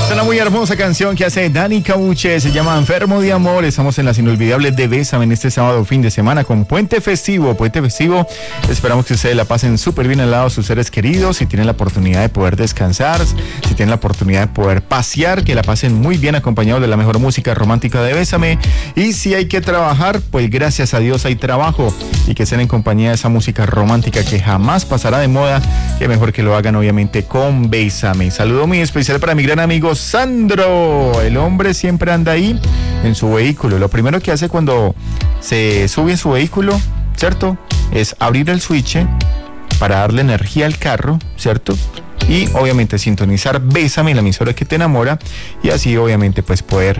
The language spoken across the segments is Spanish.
Es una muy hermosa canción que hace Dani Cauche, se llama Enfermo de Amor. Estamos en las inolvidables de Bésame en este sábado fin de semana con Puente Festivo. Esperamos que ustedes la pasen súper bien al lado de sus seres queridos. Si tienen la oportunidad de poder descansar, si tienen la oportunidad de poder pasear, que la pasen muy bien acompañados de la mejor música romántica de Bésame. Y si hay que trabajar, pues gracias a Dios hay trabajo, y que estén en compañía de esa música romántica que jamás pasará de moda. Que mejor que lo hagan obviamente con Bésame. Saludo muy especial para mi gran amigo Sandro. El hombre siempre anda ahí en su vehículo. Lo primero que hace cuando se sube a su vehículo, ¿cierto?, es abrir el switch para darle energía al carro, ¿cierto? Y obviamente sintonizar Bésame, la emisora que te enamora, y así obviamente pues poder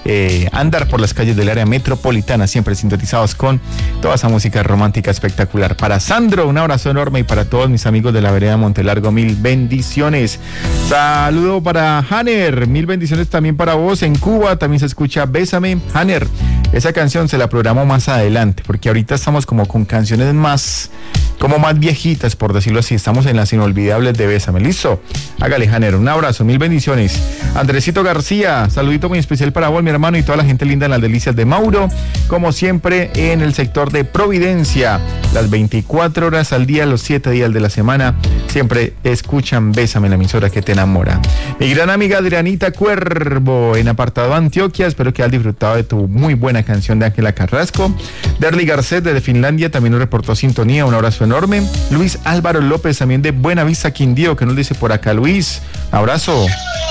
andar por las calles del área metropolitana siempre sintonizados con toda esa música romántica espectacular. Para Sandro, un abrazo enorme, y para todos mis amigos de la vereda Montelargo, mil bendiciones. Saludo para Hanner, mil bendiciones también para vos. En Cuba también se escucha Bésame. Hanner, esa canción se la programo más adelante, porque ahorita estamos como con canciones más viejitas, por decirlo así. Estamos en las inolvidables de Bésame. ¿Listo? Hágale, Janero. Un abrazo, mil bendiciones. Andresito García, saludito muy especial para vos, mi hermano, y toda la gente linda en las delicias de Mauro. Como siempre, en el sector de Providencia, las 24 horas al día, los 7 días de la semana, siempre escuchan Bésame, la emisora que te enamora. Mi gran amiga Adrianita Cuervo, en Apartado Antioquia, espero que hayas disfrutado de tu muy buena canción de Ángela Carrasco. Derly Garcet, desde Finlandia, también nos reportó sintonía. Un abrazo enorme. Luis Álvaro López, también de Buenavista, Quindío, que nos dice por acá. Luis, abrazo.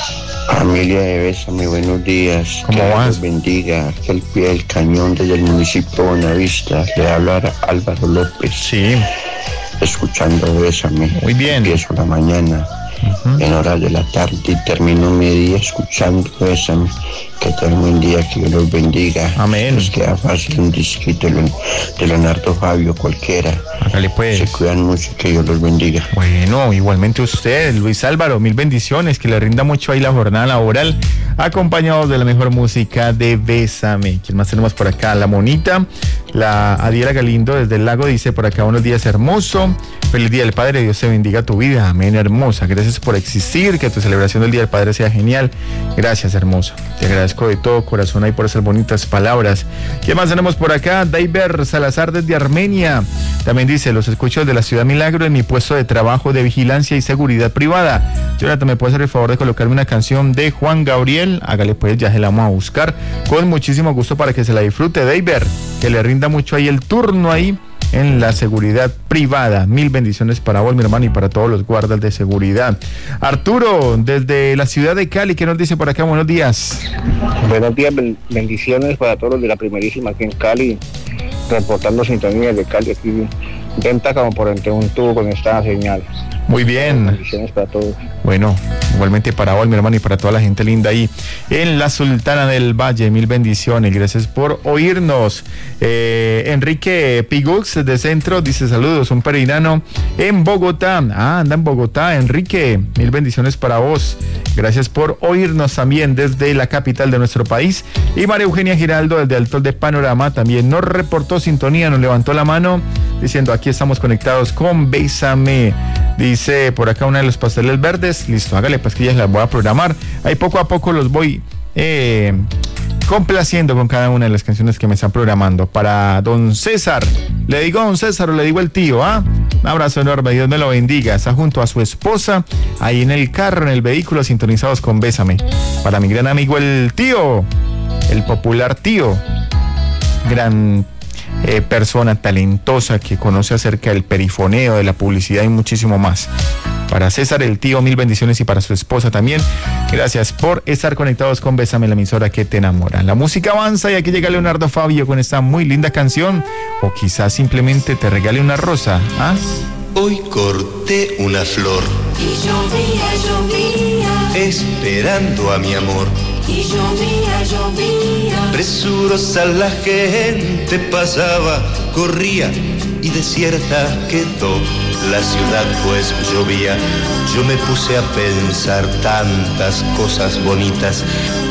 Familia de Bésame, buenos días. ¿Cómo vas? Dios bendiga. Aquí al pie del cañón desde el municipio de Buenavista. Le habla Álvaro López. Sí. Escuchando Bésame. Muy bien. Empiezo la mañana, en horas de la tarde, y termino mi día escuchando Bésame. Que tengan un buen día, que Dios los bendiga. Amén. Les queda fácil un disquito de Leonardo Fabio, cualquiera. Hágale pues. Se cuidan mucho, que Dios los bendiga. Bueno, igualmente usted, Luis Álvaro, mil bendiciones, que le rinda mucho ahí la jornada laboral, acompañados de la mejor música de Bésame. ¿Quién más tenemos por acá? La Monita, la Adiela Galindo desde el Lago dice por acá: buenos días, hermoso, feliz Día del Padre, Dios te bendiga tu vida, amén, hermosa, gracias por existir, que tu celebración del Día del Padre sea genial, gracias, hermosa, te agradezco de todo corazón ahí por esas bonitas palabras. ¿Qué más tenemos por acá? Daiber Salazar desde Armenia, también dice: los escucho desde la Ciudad Milagro en mi puesto de trabajo de vigilancia y seguridad privada. Jonathan, ¿me puede hacer el favor de colocarme una canción de Juan Gabriel? Hágale pues, ya se la vamos a buscar con muchísimo gusto para que se la disfrute, Daiber, que le rinda mucho ahí el turno ahí en la seguridad privada. Mil bendiciones para vos, mi hermano, y para todos los guardas de seguridad. Arturo, desde la ciudad de Cali, ¿qué nos dice por acá? Buenos días. Buenos días, bendiciones para todos los de la primerísima aquí en Cali, reportando sintonía de Cali, aquí venta como por entre un tubo con esta señal. Muy bien. Bendiciones para todos. Bueno, igualmente para vos, mi hermano, y para toda la gente linda ahí en la Sultana del Valle. Mil bendiciones, gracias por oírnos. Enrique Pigux de Centro dice: saludos, un peregrino en Bogotá. Anda en Bogotá, Enrique, mil bendiciones para vos, gracias por oírnos también desde la capital de nuestro país. Y María Eugenia Giraldo desde Altol de Panorama también nos reportó sintonía, nos levantó la mano diciendo: aquí estamos conectados con Bésame. Dice por acá una de los pasteles verdes. Listo, hágale pues, que ya las voy a programar. Ahí poco a poco los voy complaciendo con cada una de las canciones que me están programando. Para don César, le digo don César o le digo el tío, un abrazo enorme, Dios me lo bendiga. Está junto a su esposa ahí en el carro, en el vehículo, sintonizados con Bésame. Para mi gran amigo el tío, el popular tío, gran persona talentosa que conoce acerca del perifoneo, de la publicidad y muchísimo más. Para César el tío, mil bendiciones, y para su esposa también, gracias por estar conectados con Bésame, la emisora que te enamora. La música avanza y aquí llega Leonardo Fabio con esta muy linda canción, o quizás simplemente te regale una rosa. Hoy corté una flor y llovía, esperando a mi amor. Y llovía, presurosa la gente pasaba, corría y desierta quedó la ciudad pues llovía. Yo me puse a pensar tantas cosas bonitas,